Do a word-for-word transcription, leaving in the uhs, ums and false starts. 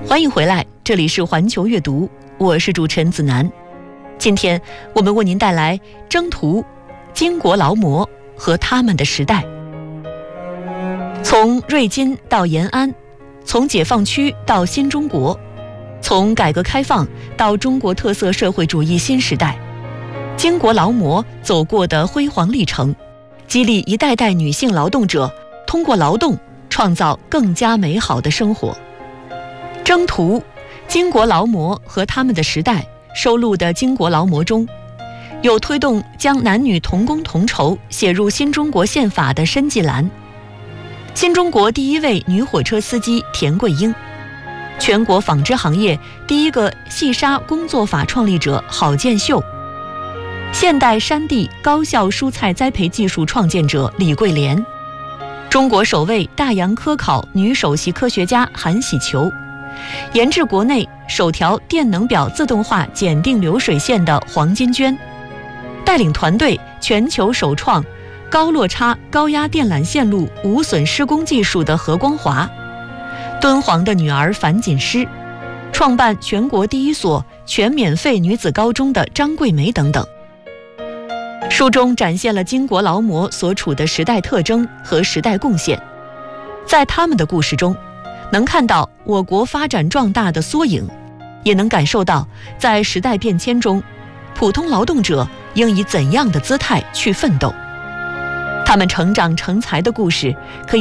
欢迎回来，这里是环球阅读，我是主持人子楠。今天我们为您带来征途、巾帼劳模和他们的时代。从瑞金到延安，从解放区到新中国，从改革开放到中国特色社会主义新时代，巾帼劳模走过的辉煌历程，激励一代代女性劳动者通过劳动创造更加美好的生活。征途、巾帼劳模和他们的时代收录的巾帼劳模中，有推动将男女同工同酬写入新中国宪法的申纪兰，新中国第一位女火车司机田桂英，全国纺织行业第一个细纱工作法创立者郝建秀，现代山地高效蔬菜栽培技术创建者李桂莲，中国首位大洋科考女首席科学家韩喜球，研制国内首条电能表自动化检定流水线的黄金娟，带领团队全球首创高落差高压电缆线路无损施工技术的何光华，敦煌的女儿樊锦诗，创办全国第一所全免费女子高中的张桂梅等等。书中展现了巾帼劳模所处的时代特征和时代贡献，在他们的故事中，能看到我国发展壮大的缩影，也能感受到在时代变迁中，普通劳动者应以怎样的姿态去奋斗。他们成长成才的故事，可以